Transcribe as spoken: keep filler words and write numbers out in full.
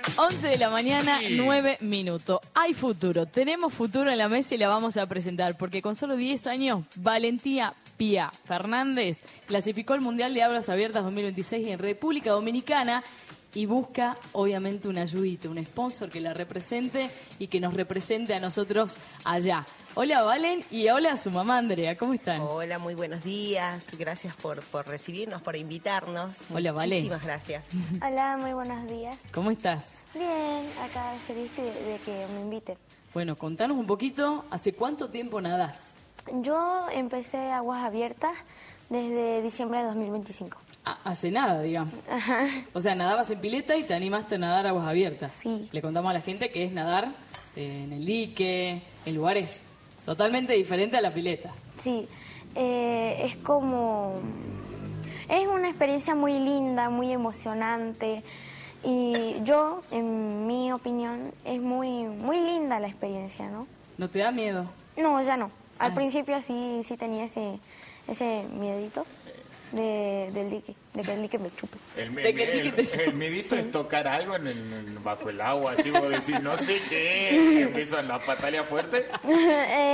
once de la mañana, Sí. nueve minutos. Hay futuro, tenemos futuro en la mesa y la vamos a presentar, porque con solo diez años, Valentía Pía Fernández clasificó el Mundial de Aulas Abiertas dos mil veintiséis en República Dominicana y busca, obviamente, una ayudita, un sponsor que la represente y que nos represente a nosotros allá. Hola, Valen, y hola a su mamá, Andrea. ¿Cómo están? Hola, muy buenos días. Gracias por, por recibirnos, por invitarnos. Hola, Vale. Muchísimas gracias. Hola, muy buenos días. ¿Cómo estás? Bien, acá feliz de, de que me inviten. Bueno, contanos un poquito, ¿hace cuánto tiempo nadás? Yo empecé aguas abiertas desde diciembre de dos mil veinticinco. Ah, hace nada, digamos. Ajá. O sea, nadabas en pileta y te animaste a nadar aguas abiertas. Sí. Le contamos a la gente que es nadar eh, en el dique, en lugares totalmente diferentes a la pileta. Sí, eh, es como... Es una experiencia muy linda, muy emocionante. Y yo, en mi opinión, es muy, muy linda la experiencia, ¿no? ¿No te da miedo? No, ya no. Al Ah. principio sí, sí tenía ese, ese miedito de, del dique, de que el dique me chupe. El, De que el el, líquido te- el miedito es tocar algo en el, en- bajo el agua, así vos decís, no sé qué, y empiezan a patalear fuerte. Eh,